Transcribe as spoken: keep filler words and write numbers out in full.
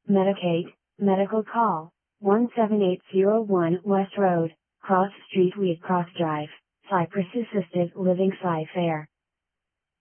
Medicaid, medical call, one seven eight zero one West Road, Cross Street, Wheat Cross Drive, Cypress Assisted Living Sci Fair.